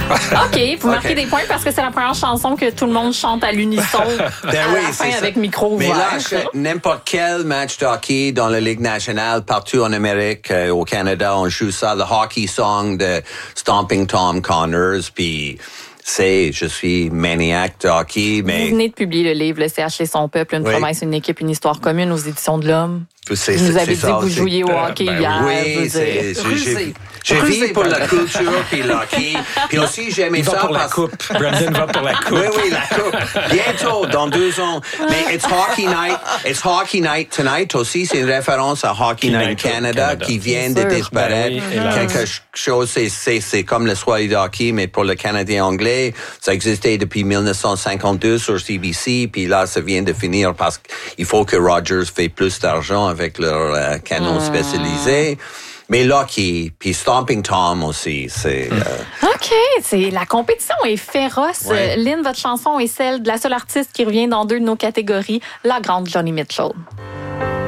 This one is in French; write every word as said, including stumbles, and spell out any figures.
OK, vous marquez okay. des points parce que c'est la première chanson que tout le monde chante à l'unisson ben à oui, la fin avec ça. Micro ouvert. Mais là, n'importe quel match de hockey dans la Ligue nationale, partout en Amérique, euh, au Canada, on joue ça, le hockey song de Stomping Tom Connors, puis c'est, je suis maniaque de hockey, mais... Vous venez de publier le livre « Le C H et son peuple, une oui. promesse, une équipe, une histoire commune » aux éditions de l'Homme. C'est, vous nous avez dit ça, que vous jouiez au hockey ben, hier. Oui, c'est... Je vis pour la culture puis le hockey. Puis aussi, j'aimais Il va ça pour parce... la coupe. Brandon va pour la coupe. Oui, oui, la coupe. Bientôt, dans deux ans. Mais it's hockey night. It's hockey night tonight aussi. C'est une référence à Hockey Night, Night Canada, Canada qui vient de disparaître. Ben oui, quelque chose, c'est, c'est, c'est comme le soirée de hockey, mais pour le Canadien anglais. Ça existait depuis dix-neuf cent cinquante-deux sur C B C. Puis là, ça vient de finir parce qu'il faut que Rogers fait plus d'argent avec leur euh, canon mmh. spécialisé. Mais Lucky, puis Stomping Tom aussi, c'est... Euh... OK, c'est, la compétition est féroce. Ouais. Lynn, votre chanson est celle de la seule artiste qui revient dans deux de nos catégories, la grande Joni Mitchell.